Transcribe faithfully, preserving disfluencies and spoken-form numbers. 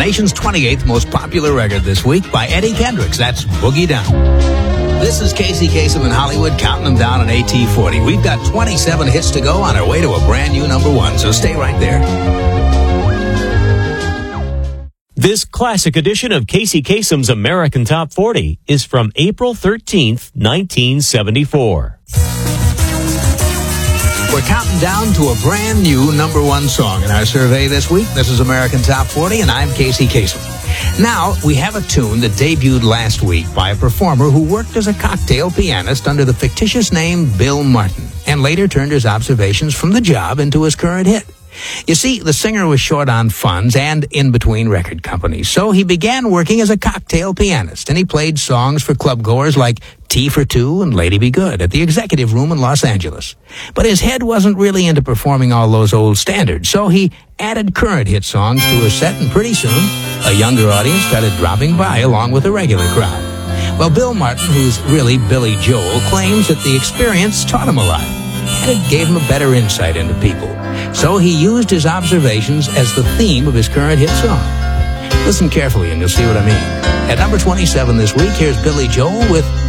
nation's twenty-eighth most popular record this week by Eddie Kendricks. That's Boogie Down. This is Casey Kasem in Hollywood, counting them down on A T forty. We've got twenty-seven hits to go on our way to a brand new number one, so stay right there. This classic edition of Casey Kasem's American Top forty is from April thirteenth, nineteen seventy-four. We're counting down to a brand new number one song in our survey this week. This is American Top forty, and I'm Casey Kasem. Now, we have a tune that debuted last week by a performer who worked as a cocktail pianist under the fictitious name Bill Martin, and later turned his observations from the job into his current hit. You see, the singer was short on funds and in between record companies, so he began working as a cocktail pianist, and he played songs for clubgoers like Tea for Two and Lady Be Good at the Executive Room in Los Angeles. But his head wasn't really into performing all those old standards, so he added current hit songs to his set, and pretty soon, a younger audience started dropping by along with the regular crowd. Well, Bill Martin, who's really Billy Joel, claims that the experience taught him a lot, and it gave him a better insight into people. So he used his observations as the theme of his current hit song. Listen carefully and you'll see what I mean. At number twenty-seven this week, here's Billy Joel with